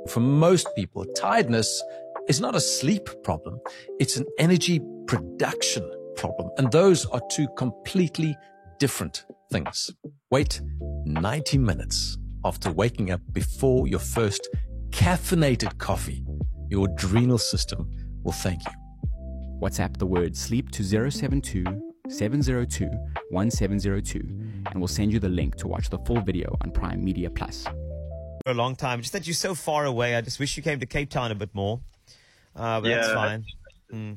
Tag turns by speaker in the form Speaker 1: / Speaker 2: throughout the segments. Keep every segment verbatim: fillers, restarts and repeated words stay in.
Speaker 1: For most people, tiredness is not a sleep problem. It's an energy production problem. And those are two completely different things. Wait ninety minutes after waking up before your first caffeinated coffee. Your adrenal system will thank you.
Speaker 2: WhatsApp the word sleep to zero seven two, seven zero two, one seven zero two and we'll send you the link to watch the full video on Prime Media Plus.
Speaker 3: For a long time, just that you're so far away. I just wish you came to Cape Town a bit more. Uh, but
Speaker 4: Yeah.
Speaker 3: that's fine. Mm.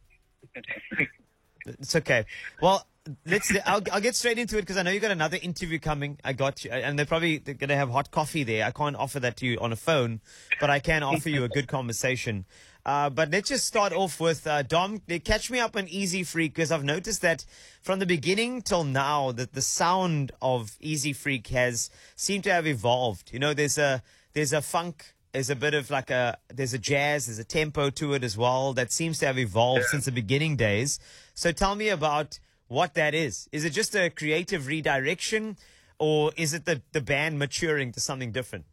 Speaker 3: It's okay. Well, let's. I'll, I'll get straight into it because I know you got another interview coming. I got you, and they're probably they're going to have hot coffee there. I can't offer that to you on a phone, but I can offer you a good conversation. Uh, but let's just start off with uh, Dom. Catch me up on Easy Freak because I've noticed that from the beginning till now that the sound of Easy Freak has seemed to have evolved. You know, there's a there's a funk. There's a bit of like a, there's a jazz, there's a tempo to it as well that seems to have evolved yeah. since the beginning days. So tell me about what that is. Is it just a creative redirection or is it the, the band maturing to something different?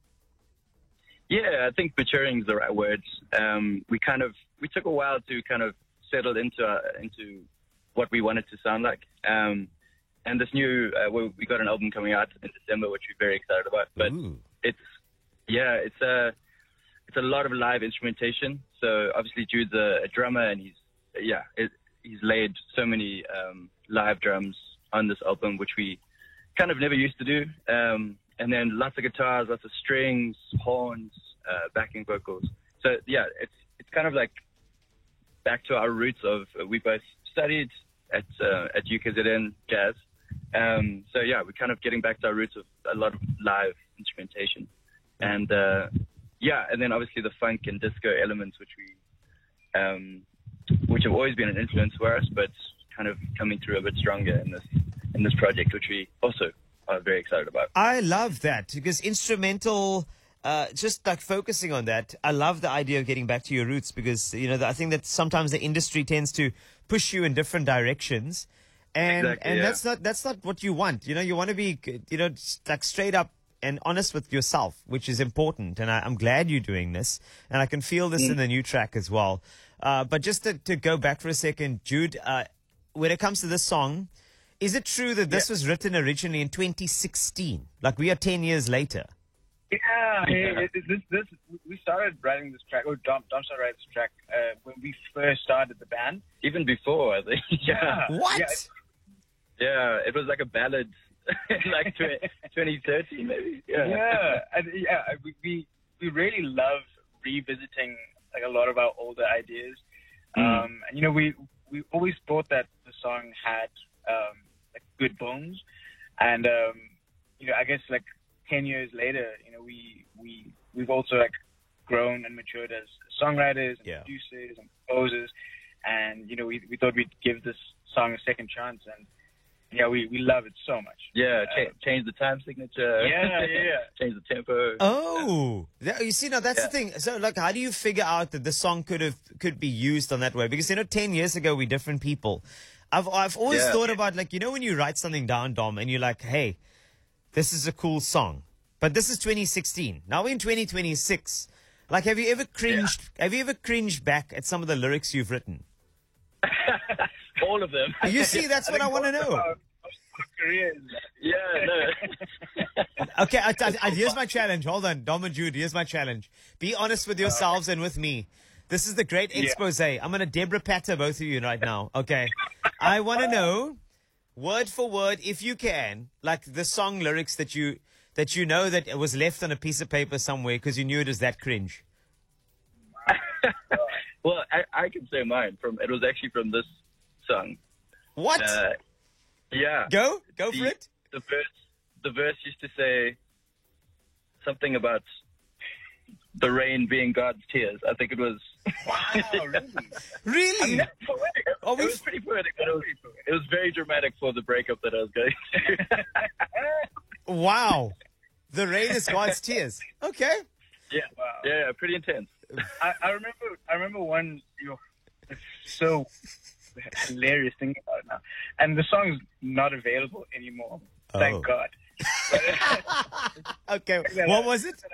Speaker 4: Yeah, I think maturing is the right word. Um, we kind of, we took a while to kind of settle into, uh, into what we wanted to sound like. Um, and this new, uh, we, we got an album coming out in December, which we're very excited about, but Ooh. it's, yeah, it's a, It's a lot of live instrumentation. So obviously Jude's a, a drummer, and he's yeah, it, he's laid so many um, live drums on this album, which we kind of never used to do. Um, and then lots of guitars, lots of strings, horns, uh, backing vocals. So yeah, it's it's kind of like back to our roots of uh, we both studied at uh, at U K Z N Jazz. Um, so yeah, we're kind of getting back to our roots of a lot of live instrumentation, and. Uh, Yeah, and then obviously the funk and disco elements, which we, um, which have always been an influence for us, but kind of coming through a bit stronger in this in this project, which we also are very excited about.
Speaker 3: I love that because instrumental, uh, just like focusing on that, I love the idea of getting back to your roots because you know I think that sometimes the industry tends to push you in different directions, and
Speaker 4: exactly,
Speaker 3: and
Speaker 4: yeah.
Speaker 3: that's not that's not what you want. You know, you want to be you know like straight up and honest with yourself, which is important. And I, I'm glad you're doing this. And I can feel this mm. in the new track as well. Uh, but just to, to go back for a second, Jude, uh, when it comes to this song, is it true that this yeah. was written originally in twenty sixteen? Like we are ten years later.
Speaker 5: Yeah, yeah. It, it, this, this, we started writing this track, or Dom, Dom started writing this track uh, when we first started the band.
Speaker 4: Even before, I think.
Speaker 5: Yeah.
Speaker 3: What?
Speaker 4: Yeah, yeah, it was like a ballad. like twenty thirteen, maybe. Yeah,
Speaker 5: yeah, and yeah. We, we we really love revisiting like a lot of our older ideas, mm. um, and you know we we always thought that the song had um, like good bones, and um, you know I guess like ten years later, you know we we we've also like grown and matured as songwriters and
Speaker 3: yeah.
Speaker 5: producers and composers, and you know we we thought we'd give this song a second chance and. Yeah, we, we love it so much.
Speaker 4: Yeah, cha- change the time signature.
Speaker 5: Yeah, yeah, yeah.
Speaker 4: Change the tempo.
Speaker 3: Oh, that, you see, now that's
Speaker 4: yeah.
Speaker 3: the thing. So, like, how do you figure out that the song could have could be used on that way? Because you know, ten years ago, we're different people. I've I've always
Speaker 4: yeah.
Speaker 3: thought about like you know when you write something down, Dom, and you're like, hey, this is a cool song, but this is twenty sixteen. Now we're in twenty twenty-six. Like, have you ever cringed? Yeah. Have you ever cringed back at some of the lyrics you've written?
Speaker 4: All of them.
Speaker 3: You see, that's what I, I want to know.
Speaker 4: Yeah, no.
Speaker 3: Okay, I, I, I, here's my challenge. Hold on, Dom and Jude, here's my challenge. Be honest with yourselves and with me. This is the great expose. Yeah. I'm going to Deborah Patter both of you right now, okay? I want to know, word for word, if you can, like the song lyrics that you that you know that it was left on a piece of paper somewhere because you knew it was that cringe.
Speaker 4: Well, I, I can say mine. From It was actually from this song.
Speaker 3: What?
Speaker 4: Uh, yeah.
Speaker 3: Go? Go
Speaker 4: the,
Speaker 3: for it?
Speaker 4: The verse, the verse used to say something about the rain being God's tears. I think it was...
Speaker 5: Wow, really?
Speaker 3: Really?
Speaker 4: I mean, poetic.
Speaker 3: Oh,
Speaker 4: it was pretty poetic, but it was, it was very dramatic for the breakup that I was going through.
Speaker 3: Wow. The rain is God's tears. Okay.
Speaker 4: Yeah. Wow. Yeah, pretty intense.
Speaker 5: I, I remember I remember one, you know, it's so hilarious thinking about it now. And the song's not available anymore. Thank
Speaker 3: oh.
Speaker 5: God.
Speaker 3: Okay. What was it?